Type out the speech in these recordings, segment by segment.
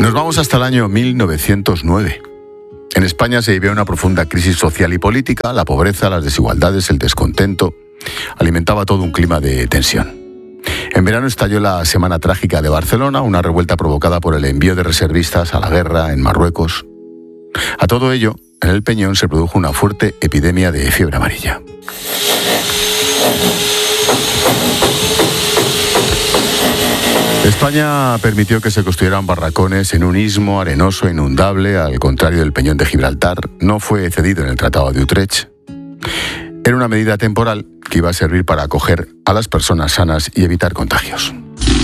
Nos vamos hasta el año 1909. En España se vivía una profunda crisis social y política. La pobreza, las desigualdades, el descontento alimentaba todo un clima de tensión. En verano estalló la Semana Trágica de Barcelona, una revuelta provocada por el envío de reservistas a la guerra en Marruecos. A todo ello, en el Peñón se produjo una fuerte epidemia de fiebre amarilla. España permitió que se construyeran barracones en un istmo arenoso e inundable, al contrario del Peñón de Gibraltar. No fue cedido en el Tratado de Utrecht. Era una medida temporal que iba a servir para acoger a las personas sanas y evitar contagios.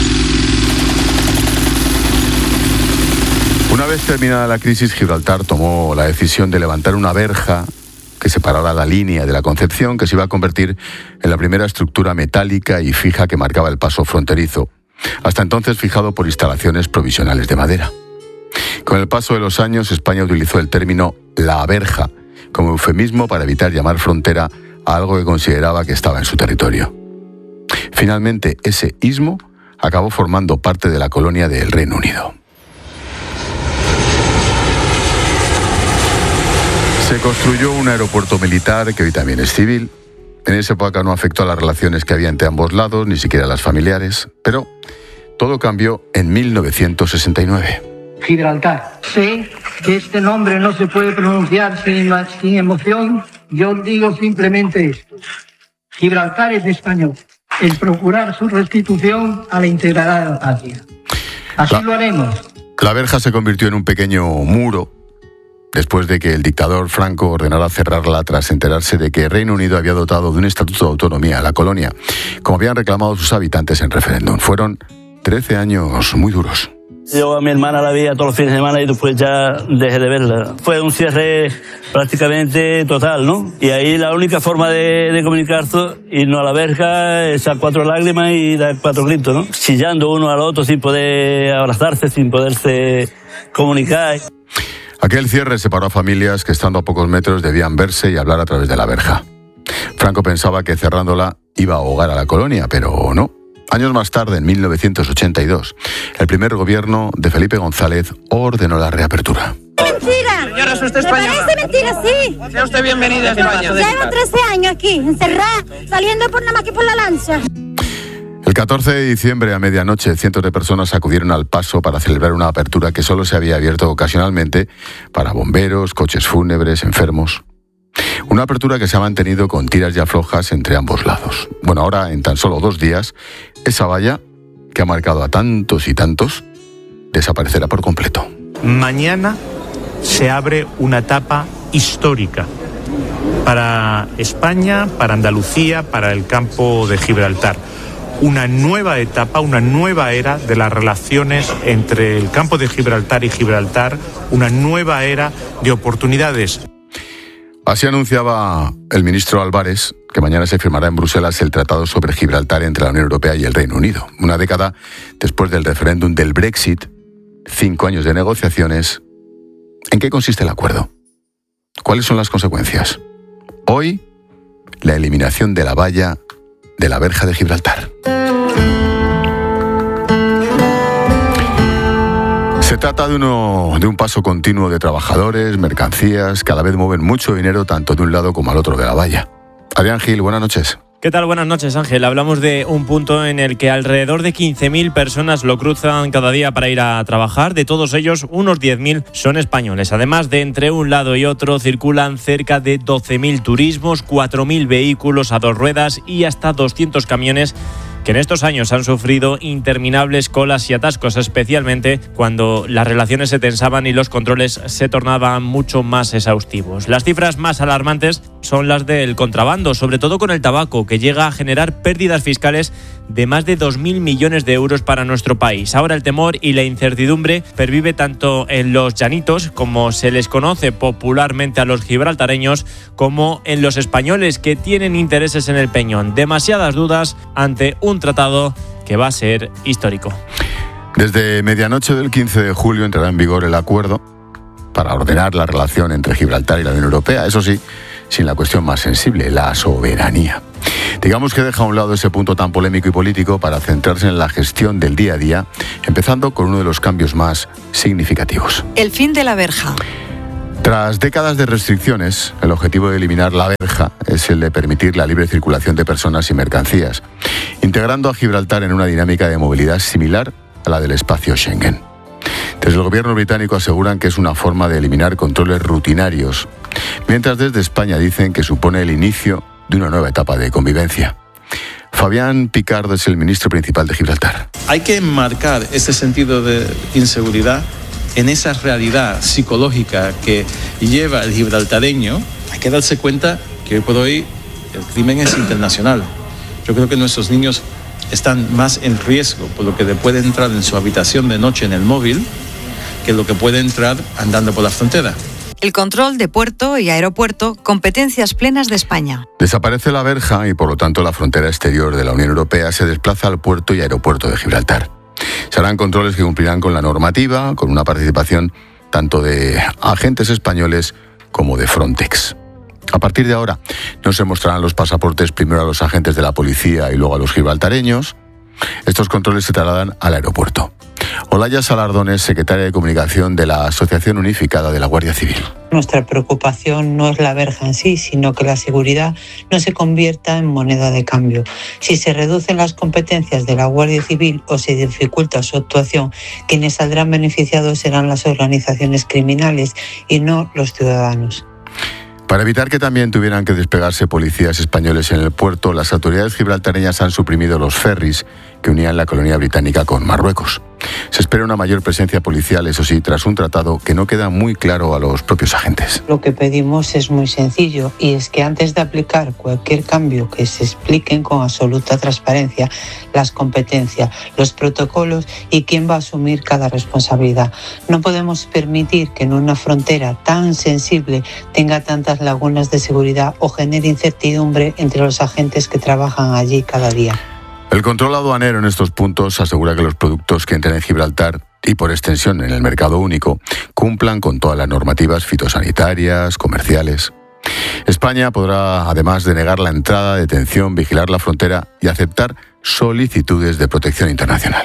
Una vez terminada la crisis, Gibraltar tomó la decisión de levantar una verja que separara la línea de la Concepción, que se iba a convertir en la primera estructura metálica y fija que marcaba el paso fronterizo, hasta entonces fijado por instalaciones provisionales de madera. Con el paso de los años, España utilizó el término la verja como eufemismo para evitar llamar frontera a algo que consideraba que estaba en su territorio. Finalmente, ese istmo acabó formando parte de la colonia del Reino Unido. Se construyó un aeropuerto militar que hoy también es civil. En esa época no afectó a las relaciones que había entre ambos lados, ni siquiera a las familiares, pero todo cambió en 1969. Gibraltar. Sé que este nombre no se puede pronunciar sin emoción. Yo digo simplemente esto. Gibraltar es español. El procurar su restitución a la integridad de la patria. Así lo haremos. La verja se convirtió en un pequeño muro después de que el dictador Franco ordenara cerrarla tras enterarse de que Reino Unido había dotado de un estatuto de autonomía a la colonia, como habían reclamado sus habitantes en referéndum. Fueron 13 años muy duros. Yo a mi hermana la veía todos los fines de semana y después ya dejé de verla. Fue un cierre prácticamente total, ¿no? Y ahí la única forma de comunicarse, irnos a la verja, echar 4 lágrimas y dar 4 gritos, ¿no? Chillando uno al otro sin poder abrazarse, sin poderse comunicar. Aquel cierre separó a familias que, estando a pocos metros, debían verse y hablar a través de la verja. Franco pensaba que cerrándola iba a ahogar a la colonia, pero no. Años más tarde, en 1982, el primer gobierno de Felipe González ordenó la reapertura. ¡Mentira! Señora, ¿es usted española? Me parece mentira, sí. Sea usted bienvenida a España. Llevo 13 años aquí, encerrada, saliendo por nada más que por la lancha. El 14 de diciembre a medianoche, cientos de personas acudieron al paso para celebrar una apertura que solo se había abierto ocasionalmente para bomberos, coches fúnebres, enfermos. Una apertura que se ha mantenido con tiras y aflojas entre ambos lados. Bueno, ahora, en tan solo 2 días, esa valla, que ha marcado a tantos y tantos, desaparecerá por completo. Mañana se abre una etapa histórica para España, para Andalucía, para el campo de Gibraltar. Una nueva etapa, una nueva era de las relaciones entre el campo de Gibraltar y Gibraltar, una nueva era de oportunidades. Así anunciaba el ministro Álvarez que mañana se firmará en Bruselas el Tratado sobre Gibraltar entre la Unión Europea y el Reino Unido. Una década después del referéndum del Brexit, 5 años de negociaciones. ¿En qué consiste el acuerdo? ¿Cuáles son las consecuencias? Hoy, la eliminación de la valla de la verja de Gibraltar. Se trata de un paso continuo de trabajadores, mercancías, que a la vez mueven mucho dinero tanto de un lado como al otro de la valla. Adrián Gil, buenas noches. ¿Qué tal? Buenas noches, Ángel. Hablamos de un punto en el que alrededor de 15.000 personas lo cruzan cada día para ir a trabajar. De todos ellos, unos 10.000 son españoles. Además de entre un lado y otro circulan cerca de 12.000 turismos, 4.000 vehículos a 2 ruedas y hasta 200 camiones que en estos años han sufrido interminables colas y atascos, especialmente cuando las relaciones se tensaban y los controles se tornaban mucho más exhaustivos. Las cifras más alarmantes son las del contrabando, sobre todo con el tabaco, que llega a generar pérdidas fiscales de más de 2.000 millones de euros para nuestro país. Ahora el temor y la incertidumbre pervive tanto en los llanitos, como se les conoce popularmente a los gibraltareños, como en los españoles que tienen intereses en el Peñón. Demasiadas dudas ante un tratado que va a ser histórico. Desde medianoche del 15 de julio entrará en vigor el acuerdo para ordenar la relación entre Gibraltar y la Unión Europea, eso sí, sin la cuestión más sensible, la soberanía. Digamos que deja a un lado ese punto tan polémico y político para centrarse en la gestión del día a día, empezando con uno de los cambios más significativos. El fin de la verja. Tras décadas de restricciones, el objetivo de eliminar la verja es el de permitir la libre circulación de personas y mercancías, integrando a Gibraltar en una dinámica de movilidad similar a la del espacio Schengen. Desde el gobierno británico aseguran que es una forma de eliminar controles rutinarios, mientras desde España dicen que supone el inicio de una nueva etapa de convivencia. Fabián Picardo es el ministro principal de Gibraltar. Hay que enmarcar ese sentido de inseguridad en esa realidad psicológica que lleva el gibraltareño. Hay que darse cuenta que hoy por hoy el crimen es internacional. Yo creo que nuestros niños están más en riesgo por lo que le puede entrar en su habitación de noche en el móvil que lo que puede entrar andando por la frontera. El control de puerto y aeropuerto, competencias plenas de España. Desaparece la verja y por lo tanto la frontera exterior de la Unión Europea se desplaza al puerto y aeropuerto de Gibraltar. Se harán controles que cumplirán con la normativa, con una participación tanto de agentes españoles como de Frontex. A partir de ahora no se mostrarán los pasaportes primero a los agentes de la policía y luego a los gibraltareños. Estos controles se trasladan al aeropuerto. Olaya Salardones, secretaria de Comunicación de la Asociación Unificada de la Guardia Civil. Nuestra preocupación no es la verja en sí, sino que la seguridad no se convierta en moneda de cambio. Si se reducen las competencias de la Guardia Civil o se dificulta su actuación, quienes saldrán beneficiados serán las organizaciones criminales y no los ciudadanos. Para evitar que también tuvieran que desplegarse policías españoles en el puerto, las autoridades gibraltareñas han suprimido los ferries que unían la colonia británica con Marruecos. Se espera una mayor presencia policial, eso sí, tras un tratado que no queda muy claro a los propios agentes. Lo que pedimos es muy sencillo y es que antes de aplicar cualquier cambio que se expliquen con absoluta transparencia las competencias, los protocolos y quién va a asumir cada responsabilidad. No podemos permitir que en una frontera tan sensible tenga tantas lagunas de seguridad o genere incertidumbre entre los agentes que trabajan allí cada día. El control aduanero en estos puntos asegura que los productos que entren en Gibraltar y por extensión en el mercado único cumplan con todas las normativas fitosanitarias, comerciales. España podrá además denegar la entrada, detención, vigilar la frontera y aceptar solicitudes de protección internacional.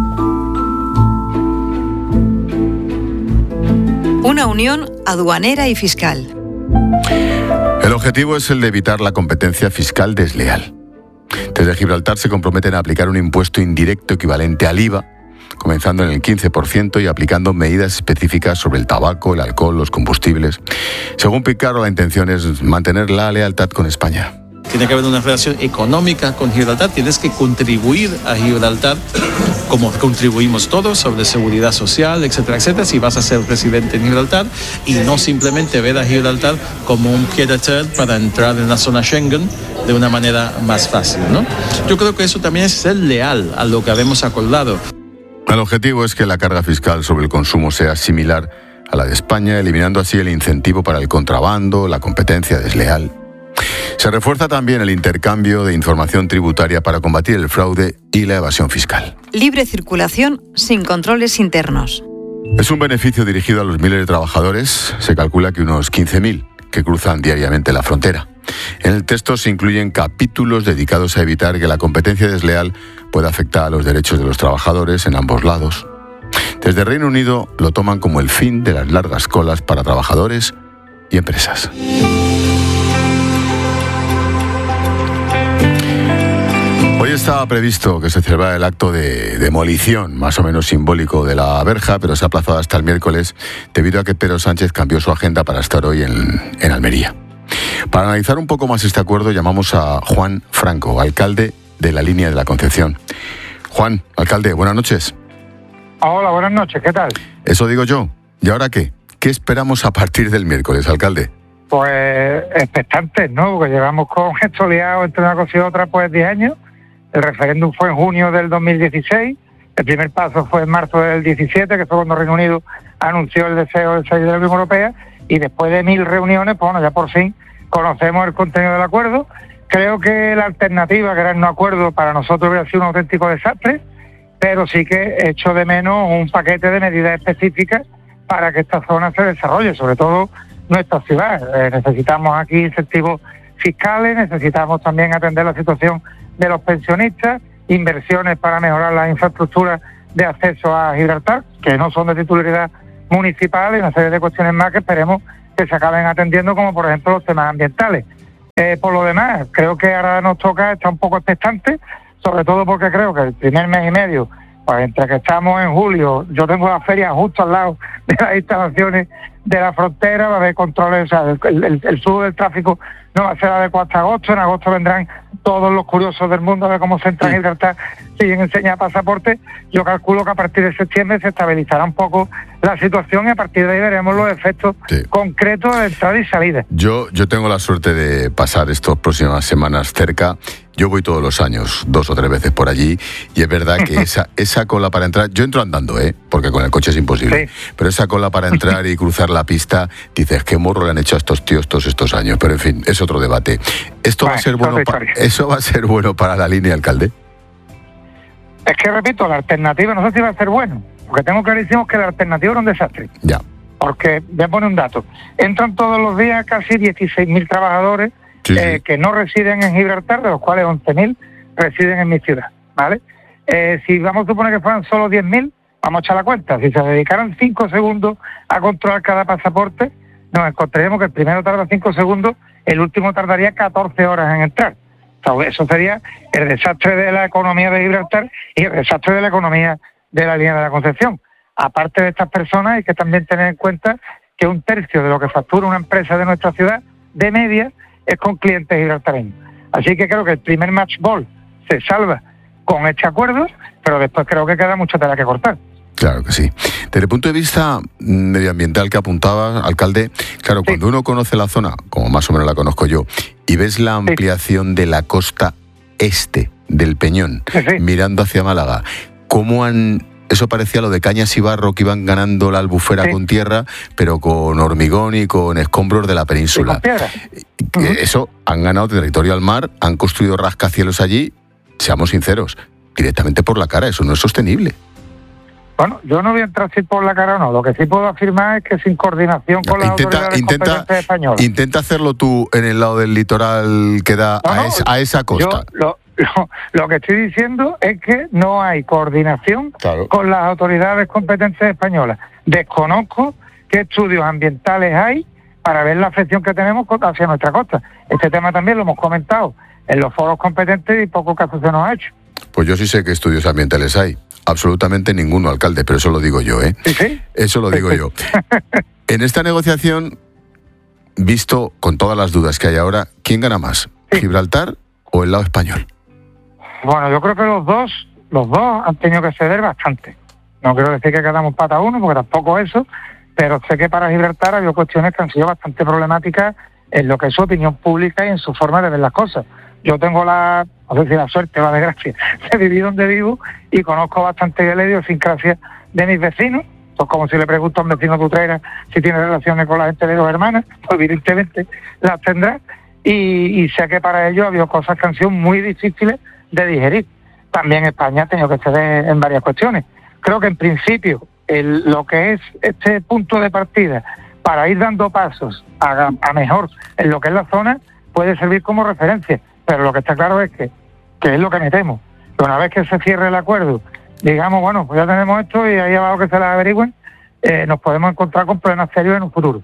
Una unión aduanera y fiscal. El objetivo es el de evitar la competencia fiscal desleal. Desde Gibraltar se comprometen a aplicar un impuesto indirecto equivalente al IVA, comenzando en el 15% y aplicando medidas específicas sobre el tabaco, el alcohol, los combustibles. Según Picardo, la intención es mantener la lealtad con España. Tiene que haber una relación económica con Gibraltar, tienes que contribuir a Gibraltar como contribuimos todos sobre seguridad social, etcétera, etcétera, si vas a ser residente en Gibraltar y no simplemente ver a Gibraltar como un pied-à-terre para entrar en la zona Schengen de una manera más fácil, ¿no? Yo creo que eso también es ser leal a lo que habíamos acordado. El objetivo es que la carga fiscal sobre el consumo sea similar a la de España, eliminando así el incentivo para el contrabando, la competencia desleal. Se refuerza también el intercambio de información tributaria para combatir el fraude y la evasión fiscal. Libre circulación sin controles internos. Es un beneficio dirigido a los miles de trabajadores. Se calcula que unos 15.000 que cruzan diariamente la frontera. En el texto se incluyen capítulos dedicados a evitar que la competencia desleal pueda afectar a los derechos de los trabajadores en ambos lados. Desde Reino Unido lo toman como el fin de las largas colas para trabajadores y empresas. Hoy estaba previsto que se celebrara el acto de demolición, más o menos simbólico, de la verja, pero se ha aplazado hasta el miércoles debido a que Pedro Sánchez cambió su agenda para estar hoy en Almería. Para analizar un poco más este acuerdo llamamos a Juan Franco, alcalde de la Línea de la Concepción. Juan, alcalde, buenas noches. Hola, buenas noches, ¿qué tal? Eso digo yo. ¿Y ahora qué? ¿Qué esperamos a partir del miércoles, alcalde? Pues expectantes, ¿no? Porque llevamos con esto liado entre una cosa y otra pues 10 años. El referéndum fue en junio del 2016, el primer paso fue en marzo del 17, que fue cuando Reino Unido anunció el deseo de salir de la Unión Europea, y después de 1000 reuniones, pues bueno, ya por fin conocemos el contenido del acuerdo. Creo que la alternativa, que era el no acuerdo, para nosotros hubiera sido un auténtico desastre, pero sí que echo de menos un paquete de medidas específicas para que esta zona se desarrolle, sobre todo nuestra ciudad. Necesitamos aquí incentivos fiscales, necesitamos también atender la situación de los pensionistas, inversiones para mejorar las infraestructuras de acceso a Gibraltar, que no son de titularidad municipal, y una serie de cuestiones más que esperemos que se acaben atendiendo, como por ejemplo los temas ambientales. Por lo demás, creo que ahora nos toca estar un poco expectantes, sobre todo porque creo que el primer mes y medio, pues entre que estamos en julio, yo tengo la feria justo al lado de las instalaciones de la frontera, va a haber controles, o sea, el flujo del tráfico no va a ser adecuado hasta agosto. En agosto vendrán todos los curiosos del mundo a ver cómo se entra en Gibraltar, siguen enseñar pasaporte. Yo calculo que a partir de septiembre se estabilizará un poco la situación y a partir de ahí veremos los efectos concretos de entrada y salida. Yo tengo la suerte de pasar estas próximas semanas cerca. Yo voy todos los años, 2 o 3 veces por allí, y es verdad que esa cola para entrar, yo entro andando, porque con el coche es imposible, pero esa cola para entrar y cruzar la pista, dices, qué morro le han hecho a estos tíos todos estos años, pero en fin, es otro debate. ¿Esto va a ser bueno eso va a ser bueno para la línea, alcalde? Es que, repito, la alternativa no sé si va a ser bueno, porque tengo clarísimo que la alternativa era un desastre. Ya. Porque, voy a poner un dato, entran todos los días casi 16.000 trabajadores que no residen en Gibraltar, de los cuales 11.000 residen en mi ciudad, ¿vale? Si vamos a suponer que fueran solo 10.000, vamos a echar la cuenta. Si se dedicaran 5 segundos a controlar cada pasaporte, nos encontraríamos que el primero tarda 5 segundos, el último tardaría 14 horas en entrar. O sea, eso sería el desastre de la economía de Gibraltar y el desastre de la economía de la línea de la Concepción. Aparte de estas personas, hay que también tener en cuenta que 1/3 de lo que factura una empresa de nuestra ciudad, de media, es con clientes gibraltareños. Así que creo que el primer match ball se salva con este acuerdo, pero después creo que queda mucha tela que cortar. Claro que sí. Desde el punto de vista medioambiental que apuntaba, alcalde, claro, cuando uno conoce la zona, como más o menos la conozco yo, y ves la ampliación de la costa este del Peñón, mirando hacia Málaga, ¿cómo eso parecía lo de Cañas y Barro, que iban ganando la Albufera con tierra, pero con hormigón y con escombros de la península? Eso, han ganado territorio al mar, han construido rascacielos allí, seamos sinceros, directamente por la cara, eso no es sostenible. Bueno, yo no voy a entrar si por la cara o no, lo que sí puedo afirmar es que sin coordinación con las autoridades competentes españolas. Intenta hacerlo tú en el lado del litoral que da a esa costa. Lo que estoy diciendo es que no hay coordinación con las autoridades competentes españolas. Desconozco qué estudios ambientales hay para ver la afección que tenemos hacia nuestra costa. Este tema también lo hemos comentado en los foros competentes y poco caso se nos ha hecho. Pues yo sí sé qué estudios ambientales hay. Absolutamente ninguno, alcalde, pero eso lo digo yo, ¿eh? ¿Sí? Eso lo digo yo. En esta negociación, visto con todas las dudas que hay ahora, ¿quién gana más? ¿Gibraltar o el lado español? Bueno, yo creo que los dos han tenido que ceder bastante. No quiero decir que quedamos pata uno, porque tampoco eso, pero sé que para Gibraltar ha habido cuestiones que han sido bastante problemáticas en lo que es su opinión pública y en su forma de ver las cosas. Yo tengo no sé si la suerte o la desgracia, de vivir donde vivo y conozco bastante de la idiosincrasia de mis vecinos. Pues como si le pregunto a un vecino de Utrera si tiene relaciones con la gente de 2 hermanas, pues evidentemente las tendrá. Y sé que para ellos ha habido cosas que han sido muy difíciles de digerir. También España ha tenido que ceder en varias cuestiones. Creo que en principio lo que es este punto de partida para ir dando pasos a mejor en lo que es la zona puede servir como referencia. Pero lo que está claro es que es lo que me temo. Que una vez que se cierre el acuerdo, digamos, bueno, pues ya tenemos esto y ahí abajo que se las averigüen, nos podemos encontrar con problemas serios en un futuro.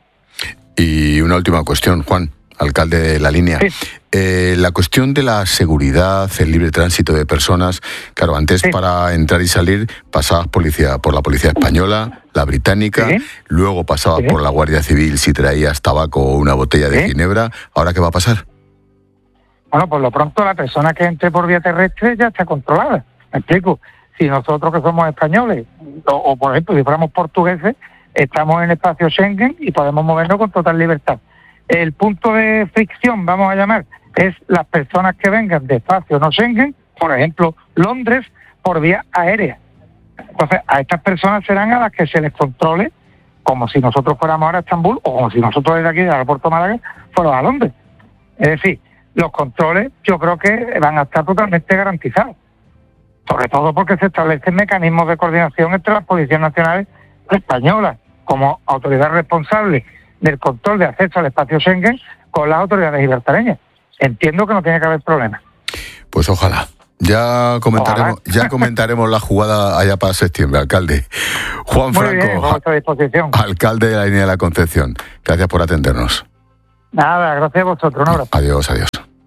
Y una última cuestión, Juan, alcalde de la línea. La cuestión de la seguridad, el libre tránsito de personas. Claro, antes para entrar y salir pasabas por la policía española, la británica, luego pasabas por la Guardia Civil si traías tabaco o una botella de ginebra. ¿Ahora qué va a pasar? Bueno, por lo pronto la persona que entre por vía terrestre ya está controlada. Me explico. Si nosotros que somos españoles, o por ejemplo, si fuéramos portugueses, estamos en el espacio Schengen y podemos movernos con total libertad. El punto de fricción, vamos a llamar, es las personas que vengan de espacio no Schengen, por ejemplo, Londres, por vía aérea. Entonces, a estas personas serán a las que se les controle como si nosotros fuéramos ahora a Estambul o como si nosotros desde aquí, del aeropuerto de Málaga, fuéramos a Londres. Es decir, los controles yo creo que van a estar totalmente garantizados, sobre todo porque se establecen mecanismos de coordinación entre las policías nacionales españolas como autoridad responsable del control de acceso al espacio Schengen con las autoridades gibraltareñas. entiendo que no tiene que haber problema. Pues ojalá. Ya comentaremos la jugada allá para septiembre, alcalde. Juan Muy Franco, bien, a vuestra disposición. alcalde de la línea de la Concepción. Gracias por atendernos. Nada, gracias a vosotros. Un abrazo. Adiós, adiós.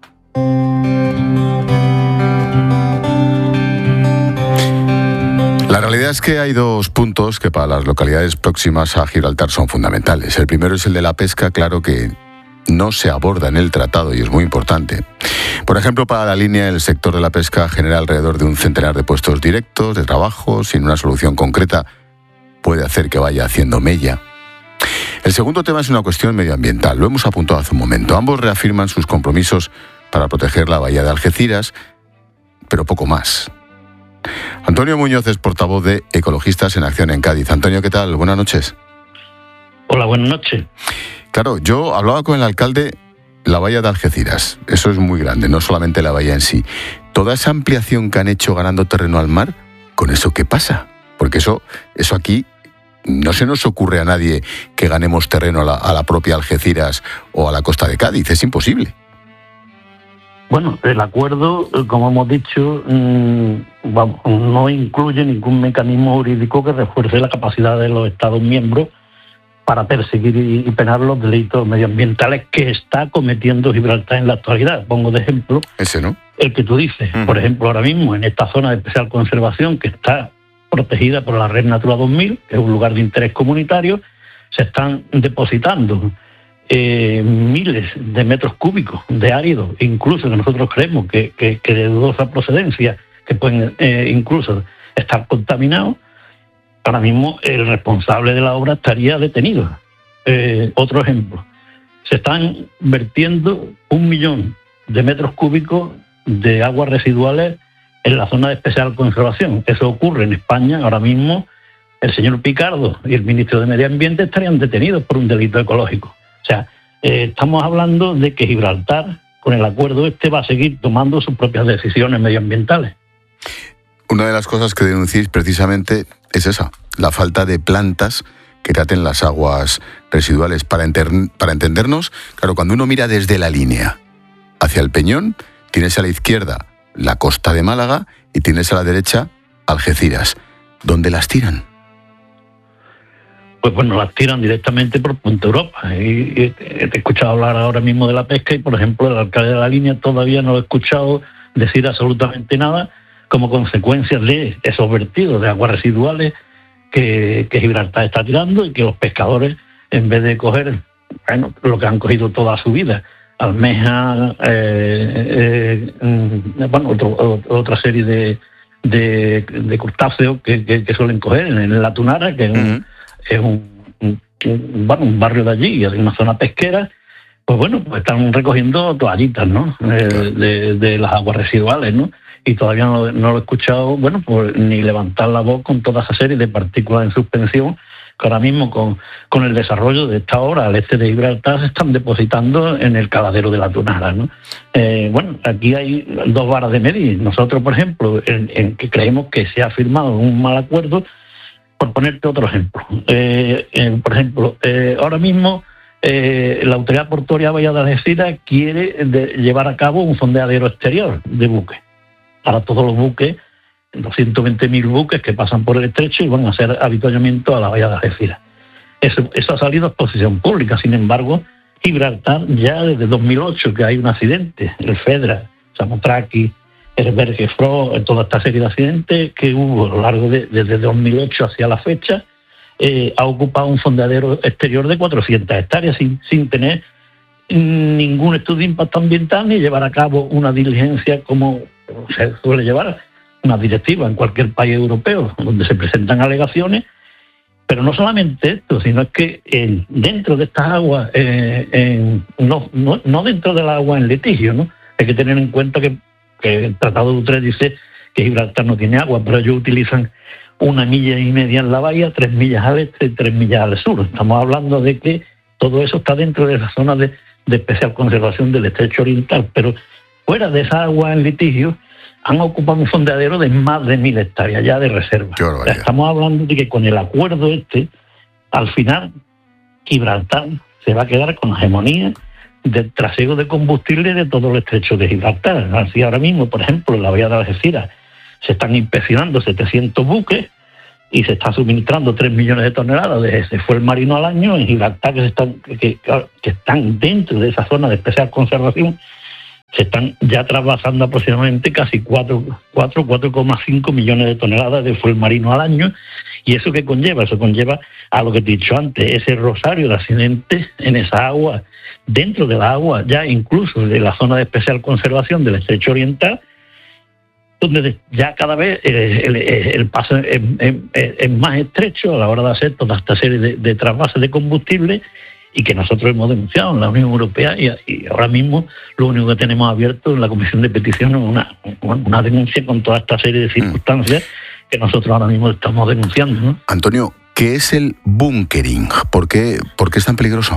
La realidad es que hay dos puntos que para las localidades próximas a Gibraltar son fundamentales. El primero es el de la pesca, claro que no se aborda en el tratado y es muy importante. Por ejemplo, para la línea, el sector de la pesca genera alrededor de un centenar de puestos directos de trabajo. Sin una solución concreta puede hacer que vaya haciendo mella. El segundo tema es una cuestión medioambiental. Lo hemos apuntado hace un momento. Ambos reafirman sus compromisos para proteger la bahía de Algeciras, pero poco más. Antonio Muñoz es portavoz de Ecologistas en Acción en Cádiz. Antonio, ¿qué tal? Buenas noches. Hola, buenas noches. Claro, yo hablaba con el alcalde, la bahía de Algeciras. Eso es muy grande, no solamente la bahía en sí. Toda esa ampliación que han hecho ganando terreno al mar, ¿con eso qué pasa? Porque eso aquí no se nos ocurre a nadie que ganemos terreno a la propia Algeciras o a la costa de Cádiz. Es imposible. Bueno, el acuerdo, como hemos dicho, no incluye ningún mecanismo jurídico que refuerce la capacidad de los Estados miembros para perseguir y penar los delitos medioambientales que está cometiendo Gibraltar en la actualidad. Pongo de ejemplo ese, ¿no? El que tú dices. Por ejemplo, ahora mismo en esta zona de especial conservación que está protegida por la Red Natura 2000, que es un lugar de interés comunitario, se están depositando miles de metros cúbicos de árido, incluso que nosotros creemos que de dudosa procedencia, que pueden incluso estar contaminados. Ahora mismo el responsable de la obra estaría detenido. Otro ejemplo, se están vertiendo 1 millón de metros cúbicos de aguas residuales en la zona de especial conservación. Eso ocurre en España. Ahora mismo el señor Picardo y el ministro de Medio Ambiente estarían detenidos por un delito ecológico. O sea, estamos hablando de que Gibraltar, con el acuerdo va a seguir tomando sus propias decisiones medioambientales. Una de las cosas que denunciáis precisamente es esa, la falta de plantas que traten las aguas residuales. Para entendernos, claro, cuando uno mira desde la línea hacia el Peñón, tienes a la izquierda la costa de Málaga y tienes a la derecha Algeciras. ¿Dónde las tiran? Pues bueno, las tiran directamente por Punta Europa. Y te he escuchado hablar ahora mismo de la pesca y, por ejemplo, el alcalde de la línea todavía no lo he escuchado decir absolutamente nada como consecuencia de esos vertidos de aguas residuales que Gibraltar está tirando y que los pescadores, en vez de coger lo que han cogido toda su vida, almeja, otra serie de crustáceos que suelen coger en la Tunara, que es un barrio de allí y es una zona pesquera, pues están recogiendo toallitas, ¿no? De las aguas residuales, ¿no? Y todavía no lo he escuchado, ni levantar la voz con toda esa serie de partículas en suspensión que ahora mismo con el desarrollo de esta obra al este de Gibraltar se están depositando en el caladero de la Tunara, ¿no? Aquí hay dos varas de medir. Nosotros, por ejemplo, en que creemos que se ha firmado un mal acuerdo, por ponerte otro ejemplo. Por ejemplo, ahora mismo la Autoridad Portuaria Bahía de Algeciras quiere llevar a cabo un fondeadero exterior de buques para todos los buques, 220.000 buques que pasan por el estrecho y van a hacer avituallamiento a la bahía de Algeciras. Eso ha salido a exposición pública. Sin embargo, Gibraltar, ya desde 2008 que hay un accidente, el Fedra, Samotraki, el Bergefro, toda esta serie de accidentes que hubo a lo largo desde 2008 hacia la fecha, ha ocupado un fondeadero exterior de 400 hectáreas sin tener ningún estudio de impacto ambiental ni llevar a cabo una diligencia como se suele llevar una directiva en cualquier país europeo, donde se presentan alegaciones. Pero no solamente esto, sino es que dentro de estas aguas, no dentro del agua en litigio, ¿no? Hay que tener en cuenta que el Tratado de Utrecht dice que Gibraltar no tiene agua, pero ellos utilizan 1,5 millas en la bahía, 3 millas al este y 3 millas al sur. Estamos hablando de que todo eso está dentro de esa zona de especial conservación del estrecho oriental, pero fuera de esa agua en litigio han ocupado un fondeadero de más de 1.000 hectáreas ya de reserva. Estamos hablando de que con el acuerdo al final Gibraltar se va a quedar con la hegemonía del trasiego de combustible de todo el estrecho de Gibraltar. Así ahora mismo, por ejemplo, en la bahía de Algeciras se están inspeccionando 700 buques y se está suministrando 3 millones de toneladas de fuel marino al año. En Gibraltar, que están dentro de esa zona de especial conservación, se están ya trasvasando aproximadamente casi 4,5 millones de toneladas de fuel marino al año. ¿Y eso qué conlleva? Eso conlleva a lo que te he dicho antes, ese rosario de accidentes en esa agua, dentro de la agua, ya incluso de la zona de especial conservación del estrecho oriental, donde ya cada vez el paso es más estrecho a la hora de hacer toda esta serie de trasvases de combustible, y que nosotros hemos denunciado en la Unión Europea, y ahora mismo lo único que tenemos abierto en la Comisión de Peticiones es una denuncia con toda esta serie de circunstancias que nosotros ahora mismo estamos denunciando, ¿no? Antonio, ¿qué es el bunkering? ¿Por qué es tan peligroso?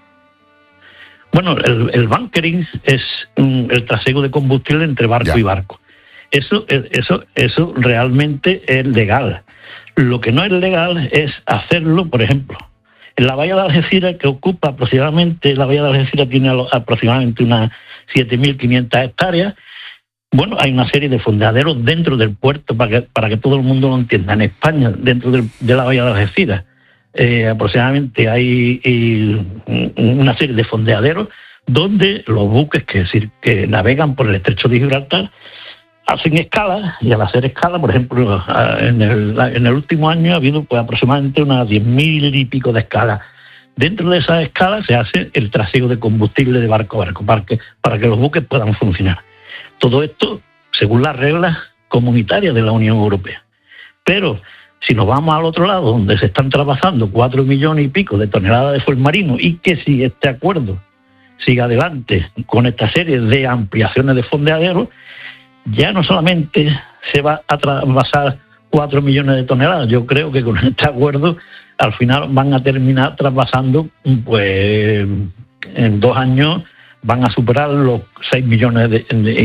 Bueno, el bunkering es el trasiego de combustible entre barco y barco. Eso realmente es legal. Lo que no es legal es hacerlo, por ejemplo, en la bahía de Algeciras, que ocupa aproximadamente, la bahía de Algeciras tiene aproximadamente unas 7.500 hectáreas. Bueno, hay una serie de fondeaderos dentro del puerto, para que todo el mundo lo entienda. En España, dentro de la bahía de Algeciras, aproximadamente hay una serie de fondeaderos donde los buques que navegan por el estrecho de Gibraltar hacen escala, y al hacer escala, por ejemplo, en el último año ha habido pues aproximadamente unas 10.000 y pico de escalas. Dentro de esas escalas se hace el trasiego de combustible de barco a barco para que los buques puedan funcionar. Todo esto según las reglas comunitarias de la Unión Europea. Pero si nos vamos al otro lado, donde se están trasvasando 4 millones y pico de toneladas de fuel marino, y que si este acuerdo sigue adelante con esta serie de ampliaciones de fondeaderos, ya no solamente se va a trasvasar 4 millones de toneladas, yo creo que con este acuerdo al final van a terminar trasvasando, pues en 2 años van a superar los 6 millones de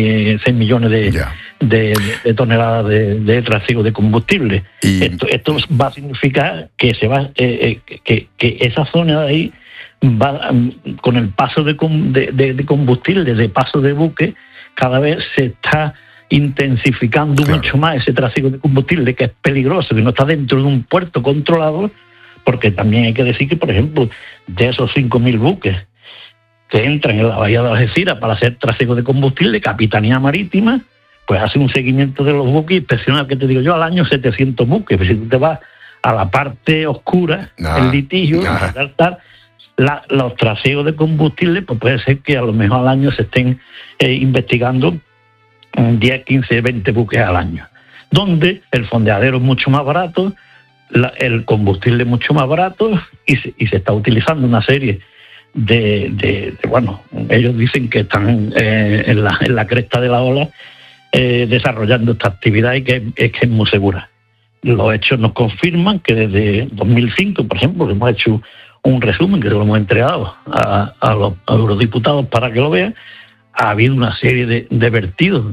toneladas de trasiego de combustible. Esto va a significar que que esa zona de ahí va, con el paso de combustible, de paso de buque, cada vez se está intensificando mucho más ese trasiego de combustible, que es peligroso, que no está dentro de un puerto controlado, porque también hay que decir que, por ejemplo, de esos 5.000 buques que entran en la bahía de Algeciras para hacer trasiego de combustible, Capitanía Marítima pues hace un seguimiento de los buques y inspecciona, que te digo yo, al año 700 buques. Pero si tú te vas a la parte oscura, el litigio, los trasiegos de combustible, pues puede ser que a lo mejor al año se estén investigando 10, 15, 20 buques al año, donde el fondeadero es mucho más barato, el combustible es mucho más barato, y se está utilizando una serie bueno, ellos dicen que están en la cresta de la ola desarrollando esta actividad, y que es muy segura. Los hechos nos confirman que desde 2005, por ejemplo, hemos hecho un resumen que se lo hemos entregado a los eurodiputados para que lo vean. Ha habido una serie de vertidos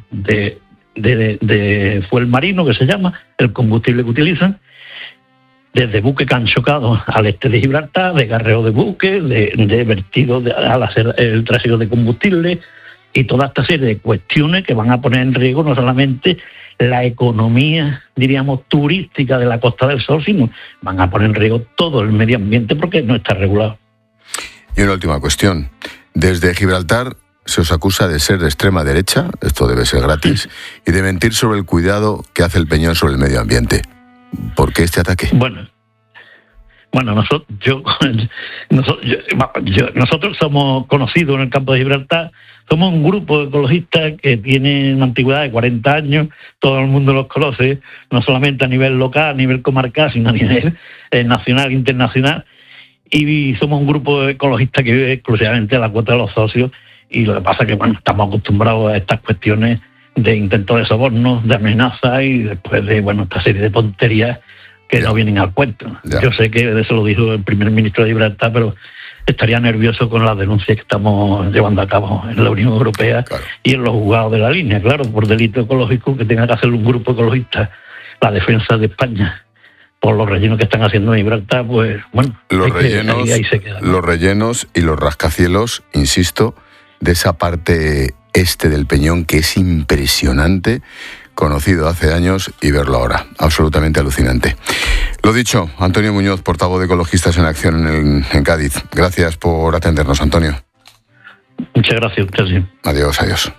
de fuel marino, que se llama el combustible que utilizan, desde buques que han chocado al este de Gibraltar, de garreo de buques, de vertidos al hacer el trasiego de combustible, y toda esta serie de cuestiones que van a poner en riesgo no solamente la economía, diríamos, turística de la Costa del Sol, sino van a poner en riesgo todo el medio ambiente, porque no está regulado. Y una última cuestión. Desde Gibraltar se os acusa de ser de extrema derecha, esto debe ser gratis, y de mentir sobre el cuidado que hace el Peñón sobre el medio ambiente. ¿Por qué este ataque? Bueno, nosotros somos conocidos en el campo de Gibraltar, somos un grupo de ecologistas que tiene una antigüedad de 40 años, todo el mundo los conoce, no solamente a nivel local, a nivel comarcal, sino a nivel nacional e internacional, y somos un grupo de ecologistas que vive exclusivamente a la cuota de los socios, y lo que pasa es que estamos acostumbrados a estas cuestiones de intentos de soborno, de amenazas, y después de esta serie de tonterías que no vienen al cuento. Yo sé que eso lo dijo el primer ministro de Gibraltar, pero estaría nervioso con las denuncias que estamos llevando a cabo en la Unión Europea y en los juzgados de la línea, claro, por delito ecológico, que tenga que hacer un grupo ecologista la defensa de España por los rellenos que están haciendo en Gibraltar, pues bueno, ahí se queda, ¿no? Los rellenos y los rascacielos, insisto, de esa parte este del Peñón, que es impresionante, conocido hace años y verlo ahora, absolutamente alucinante. Lo dicho, Antonio Muñoz, portavoz de Ecologistas en Acción en Cádiz. Gracias por atendernos, Antonio. Muchas gracias, usted sí. Adiós.